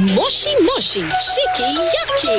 Moshi Moshi Shiki-Yaki.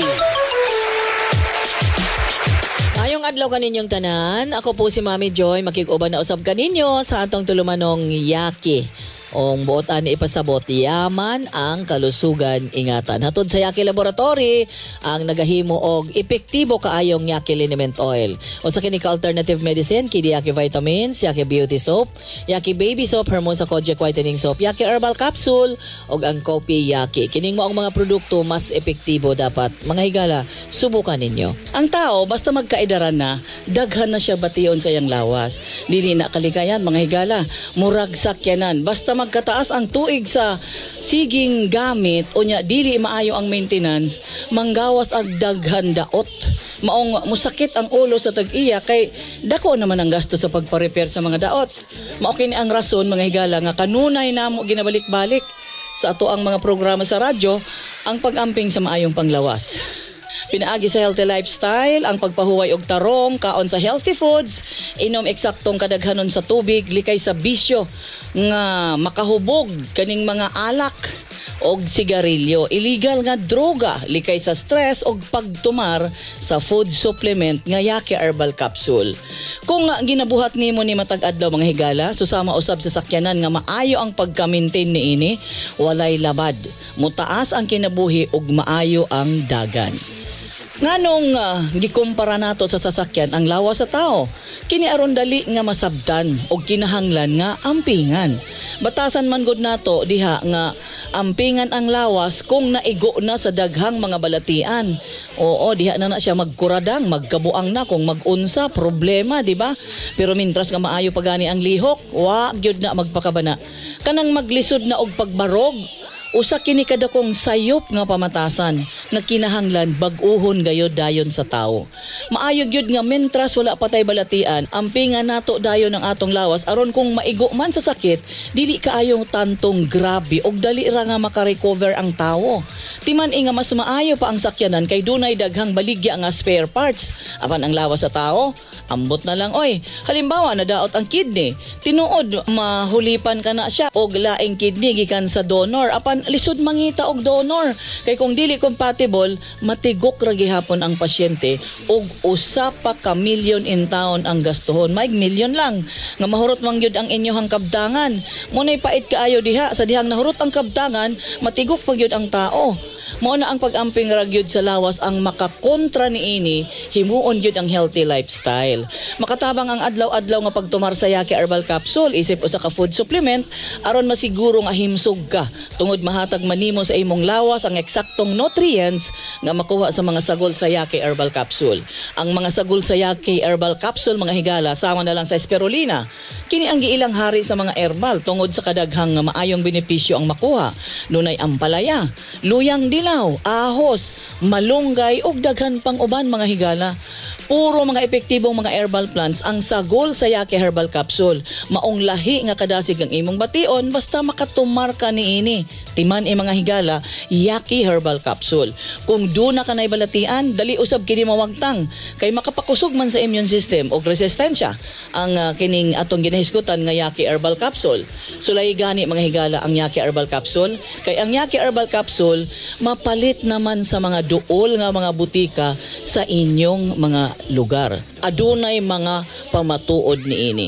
Ngayong adlaw kaninyong tanan, ako po si Mami Joy, makig-uban na usab kaninyo sa atong tulumanong Yaki. Ong buot ani ipasabot, yaman ang kalusugan ingatan. Hatod sa Yaki Laboratory ang nagahimo og epektibo kaayong Yaki Liniment Oil. O sa kini alternative medicine, kidi Yaki Vitamins, Yaki Beauty Soap, Yaki Baby Soap, Hermosa Kojic Whitening Soap, Yaki Herbal Capsule, og ang Kopi Yaki. Kining mo ang mga produkto mas epektibo dapat. Mga higala, subukan ninyo. Ang tao, basta magkaidaran na, daghan na siya bation sa iyang lawas. Dili na kaligayan, mga higala, murag sakyanan. Basta magkataas ang tuig sa siging gamit o nya dili maayo ang maintenance, manggawas ang daghan daot. Maong musakit ang ulo sa tag-iya kay dako naman ang gasto sa pagpa-repair sa mga daot. Mao kini ang rason, mga higala, nga kanunay namo ginabalik-balik sa ato ang mga programa sa radyo ang pag-amping sa maayong panglawas. Pinaagi sa healthy lifestyle, ang pagpahuway og tarong, kaon sa healthy foods, inom eksaktong kadaghanon sa tubig, likay sa bisyo nga makahubog kaning mga alak og sigarilyo, illegal nga droga, likay sa stress og pagtumar sa food supplement nga Yaki Herbal Capsule. Kung ginabuhat nimo ni matag adlaw, mga higala, susama usab sa sakyanan nga maayo ang pagka-maintain niini, walay labad, mutaas ang kinabuhi ug maayo ang dagan. Nganong gikumpara nato sa sasakyan ang lawas sa tao, kini aron dali nga masabtan og kinahanglan nga ampingan. Batasan man gud nato diha nga ampingan ang lawas kung naigo na sa daghang mga balatian. Oo, diha na siya magkuradang, magkabuang na kung magunsa problema, di ba? Pero mintras nga maayo pagani ang lihok, wa gyud na magpakabana. Kanang maglisod na og pagbarog, usa kini kadakong sayop nga pamatasan nga kinahanglan bag-uhon gayod dayon sa tawo. Maayo gyud nga mentras wala patay balatian, ampingan nato dayon ang atong lawas aron kung maigo man sa sakit, dili kaayong tantong grabe og dali ra nga makarecover ang tawo. Timan nga mas maayo pa ang sakyanan kay dunay daghang baligya nga spare parts. Apan ang lawas sa tawo, ambot na lang oy. Halimbawa nadaot ang kidney, tinuod mahulipan ka na siya og laing kidney gikan sa donor, apan lisod mangita og donor. Kay kung dili compatible, matigok ra gihapon ang pasyente og usa pa ka milyon in taon ang gastuhon. Maig milyon lang nga mahurot man gyud ang inyong kabdangan. Munay pait kaayo diha sa dihang nahurot ang kabdangan, matigok pa gyud ang tao. Mao na ang pag-amping ra gyud sa lawas ang makakontra niini, himuon gyud ang healthy lifestyle. Makatabang ang adlaw-adlaw nga pagtumar sa Yaki Herbal Capsule, isip usa ka food supplement aron masiguro nga himsog ka tungod mahatag manimo sa imong lawas ang eksaktong nutrients nga makuha sa mga sagol sa Yaki Herbal Capsule. Ang mga sagol sa Yaki Herbal Capsule, mga higala, sama na lang sa spirulina. Kini ang giilang hari sa mga herbal tungod sa kadaghang maayong benepisyo ang makuha. Dunay ampalaya, luyang dilaw, ahos, malunggay ug daghan pang uban, mga higala. Puro mga epektibong mga herbal plants ang sagol sa Yaki Herbal Capsule. Maong lahi nga kadasig ang imong bation basta makatumar ka niini. Timan mga higala, Yaki Herbal Capsule. Kung duna ka nay balatian, dali usab kini mawagtang kay makapakusog man sa immune system og resistensya ang kining atong ginahisgutan nga Yaki Herbal Capsule. Sulay gani, mga higala, ang Yaki Herbal Capsule kay ang Yaki Herbal Capsule mapalit naman sa mga duol nga mga butika sa inyong mga lugar. Adunay mga pamatuod niini.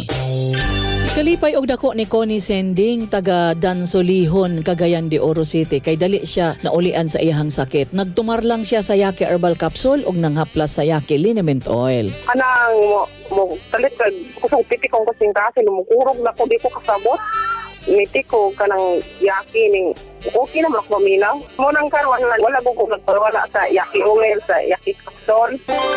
Kalipay og dako ni Connie Sending, taga Dansolihon, Cagayan de Oro City, kay dali siya naulian sa iyang sakit. Nagtumar lang siya sa Yaki Herbal Capsule og nanghaplas sa Yaki Liniment Oil. Anang mo talit kag kusog piti kong kasing kasi lumukurog na ko di ko kasabot. Ngiti ko kanang Yaki ning okay na ako maminaw. Mo nang karon wala ko nagpawala sa Yaki oil, sa Yaki capsule.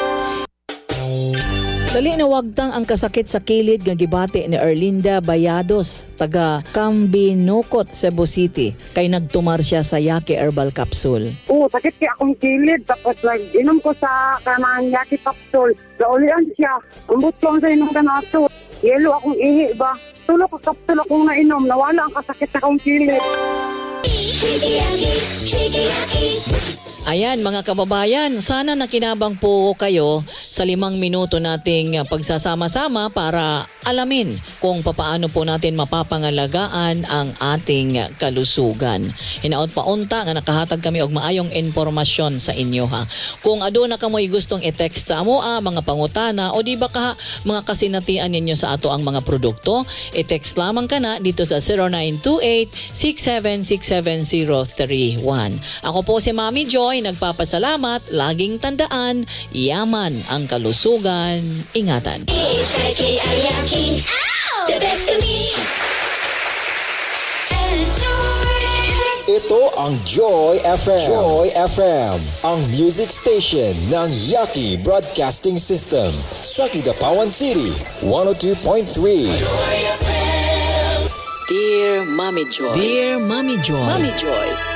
Dali na wagtang ang kasakit sa kilid nga gibati ni Erlinda Bayados, taga Cambinocot, Cebu City, kay nagtumar siya sa Yaki Herbal Capsule. Sakit kaya akong kilid, tapos inom ko sa kanang Yaki capsule. Naulian siya, umbot ko sa inom kanato. Yelo akong ihi ba? Tulog ko capsule akong nainom, nawala ang kasakit sa akong kilid. Shiki-Yaki, Shiki-Yaki. Ayan mga kababayan, sana nakinabang po kayo sa 5 minuto nating pagsasama-sama para alamin kung papaano po natin mapapangalagaan ang ating kalusugan. Hinaot paunta nga nakahatag kami og maayong impormasyon sa inyo ha. Kung aduna ka mo'y gustong i-text sa amo mga pangutana o di ba ka mga kasinatian ninyo sa ato ang mga produkto, i-text lamang ka na dito sa 0928-6767-031. Ako po si Mami Joy, nagpapasalamat, laging tandaan, yaman ang kalusugan, ingatan. The best of me. Ito ang Joy FM. Joy FM, ang music station ng Yaki Broadcasting System sa Kidapawan City, 102.3. Dear Mami Joy. Dear Mami Joy. Mami Joy.